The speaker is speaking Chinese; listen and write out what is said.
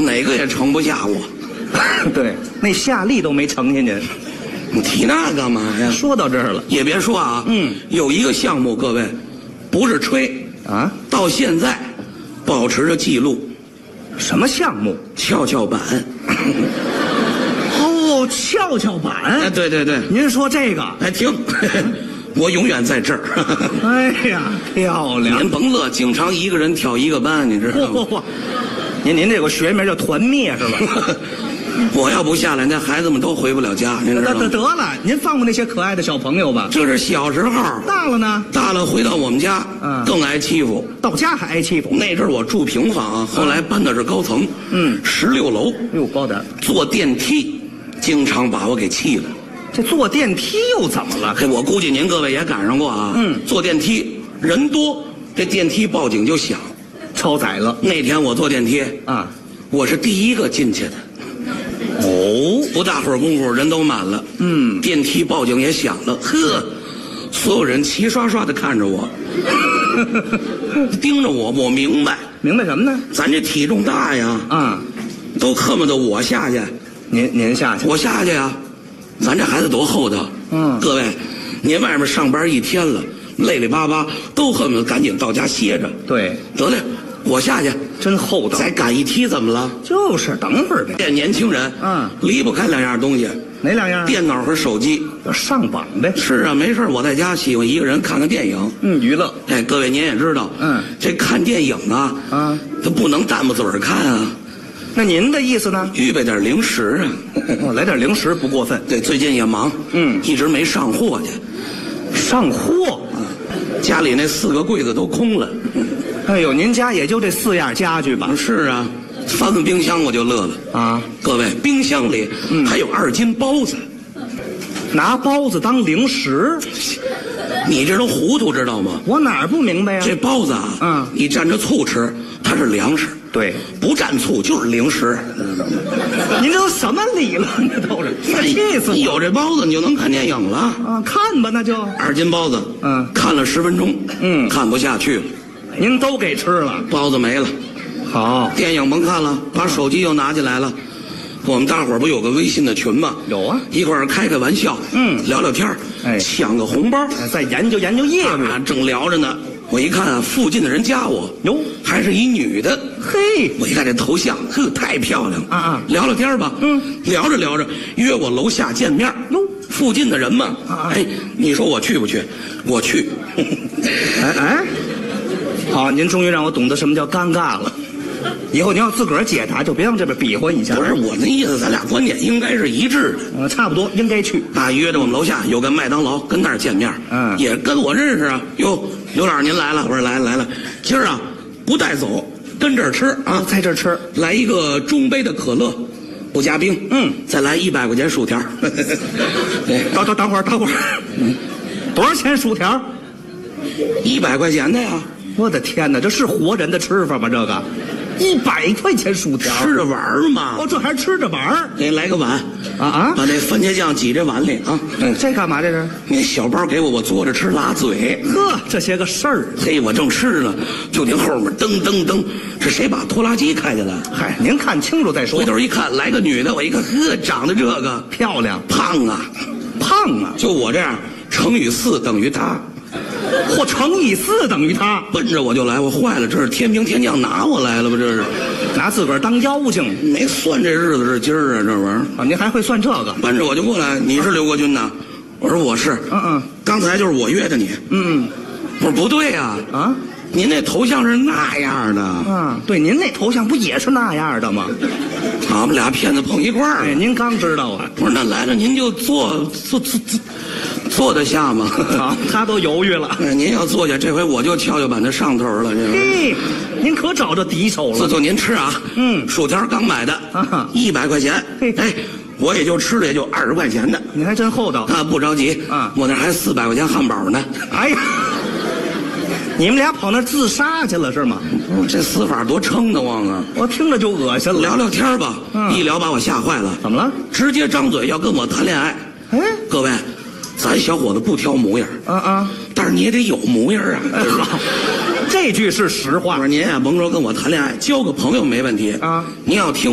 哪个也盛不下我。 对，那夏利都没盛下去。 你提那干嘛呀？ 说到这儿了， 也别说啊，有一个项目，各位，不是吹啊， 到现在保持着记录。 什么项目？ 跷跷板。 哦，跷跷板。 哎，对对对， 您说这个？ 哎，停，我永远在这儿。 哎呀，漂亮！ 您甭乐，经常一个人挑一个班，你知道吗？ 嚯！您这个学名叫团灭是吧？ 我要不下来，那孩子们都回不了家，您知道吗？ 得了，您放过那些可爱的小朋友吧。 这是小时候， 大了呢？ 大了回到我们家，更挨欺负。 到家还挨欺负？ 那阵儿我住平房啊，后来搬的是高层，16楼， 哟，高点。 坐电梯，经常把我给气了。 这坐电梯又怎么了？ 嘿，我估计您各位也赶上过啊。坐电梯人多，这电梯报警就响， 超载了。 那天我坐电梯啊， 我是第一个进去的。 哦， 不大会儿功夫人都满了，电梯报警也响了，呵，所有人齐刷刷的看着我，盯着我，我明白什么呢？ 咱这体重大呀，都恨不得我下去， 您下去， 我下去呀，咱这孩子多厚道，各位，您外面上班一天了，累累巴巴，都恨不得赶紧到家歇着， 对， 得嘞。我下去， 真厚道。 再赶一梯怎么了？ 就是等会儿呗。 这年轻人，离不开两样东西。 哪两样？ 电脑和手机。 上网呗。 是啊，没事，我在家喜欢一个人看看电影。 娱乐。 哎，各位您也知道，这看电影啊，他不能淡不嘴儿看啊。 那您的意思呢？ 预备点零食啊。 来点零食不过分。 对，最近也忙，一直没上货去。 上货？ 家里那4个柜子都空了。 哎呦，您家也就这4样家具吧？ 是啊，翻翻冰箱我就乐了啊！ 各位，冰箱里还有2斤包子， 拿包子当零食， 你这都糊涂知道吗？ 我哪儿不明白呀？ 这包子啊，你蘸着醋吃，它是粮食； 对， 不蘸醋就是零食。 您这都什么理论？这都是，气死我！ 有这包子，你就能看电影了啊！看吧，那就 2斤包子，看了10分钟，看不下去了。 您都给吃了， 包子没了。 好， 电影甭看了，把手机又拿进来了。我们大伙儿不有个微信的群吗？ 有啊， 一块儿开个玩笑，聊聊天，抢个红包， 再研究研究业务。 正聊着呢，我一看啊，附近的人加我， 哟， 还是一女的。 嘿， 我一看这头像，呵，太漂亮啊！ 聊聊天吧，聊着聊着约我楼下见面。 哟， 附近的人嘛，哎，你说我去不去？我去。 哎。好，您终于让我懂得什么叫尴尬了。以后您要自个儿解答，就别往这边比划一下。 不是我那意思，咱俩观点应该是一致的。差不多应该去啊。约着我们楼下有个麦当劳，跟那儿见面。也跟我认识啊。哟，刘老师您来了，我说来了。今儿啊，不带走，跟这儿吃啊， 在这儿吃。 来一个中杯的可乐，不加冰。再来100块钱薯条。 等会儿。多少钱薯条 ？100块钱的呀。 我的天哪，这是活人的吃法吗？这个100块钱薯条， 吃着玩嘛。 哦，这还吃着玩。 给你来个碗啊！ 把那番茄酱挤这碗里啊。 这干嘛？这是那小包给我嘬着吃拉嘴。 呵，这些个事儿。 嘿，我正吃呢，就听后面噔噔噔，是谁把拖拉机开进来？ 嗨，您看清楚再说。 回头一看，来个女的，我一看，呵，长得这个漂亮， 胖啊，就我这样，乘以4等于她。 或乘以4等于他， 奔着我就来，我坏了，这是天兵天将拿我来了吧？这是拿自个儿当妖精， 没算这日子是今儿啊，这玩意儿啊！您还会算这个？ 奔着我就过来，你是刘国军呐？我说我是，刚才就是我约的你，我说不对呀，您那头像是那样的， 对，您那头像不也是那样的吗？ 俺们俩骗子碰一块儿， 您刚知道啊？ 我说那来了您就坐得下吗？ 好，他都犹豫了。 您要坐下，这回我就跷跷板的上头了。 嘿，您可找着敌手了。 就您吃啊，薯条刚买的，100块钱。哎，我也就吃了也就20块钱的。 你还真厚道啊！不着急啊，我那还400块钱汉堡呢。 哎呀，你们俩跑那自杀去了是吗？ 这死法多撑得慌啊！ 我听着就恶心了。 聊聊天吧，一聊把我吓坏了。 怎么了？直接张嘴要跟我谈恋爱。 哎， 各位。咱小伙子不挑模样，但是你也得有模样啊。 好，这句是实话。 我说您啊，甭说跟我谈恋爱，交个朋友没问题啊。您要听。